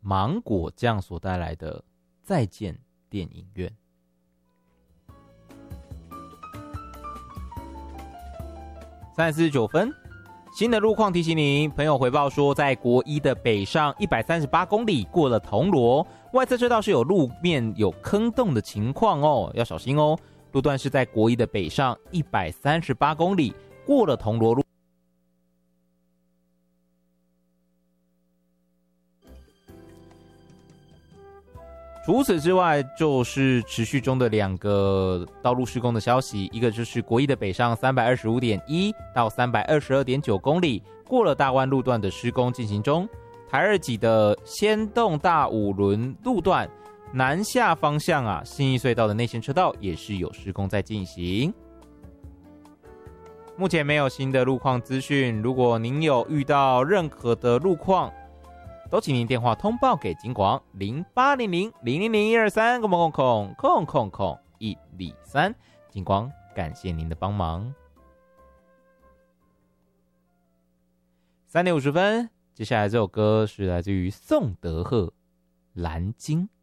芒果酱所带来的再见电影院。3:49，新的路况提醒您，朋友回报说，在国一的北上138公里过了铜锣，外侧车道是有路面有坑洞的情况哦，要小心哦。路段是在国一的北上138公里过了铜锣路。除此之外，就是持续中的2个道路施工的消息，一个就是国一的北上325.1到322.9公里，过了大湾路段的施工进行中。台二级的先动大五轮路段南下方向啊，信义隧道的内线车道也是有施工在进行。目前没有新的路况资讯，如果您有遇到任何的路况，都请您电话通报给警广0800-000-123，警广感谢您的帮忙。3:50，接下来这首歌是来自于宋德赫《蓝鲸》。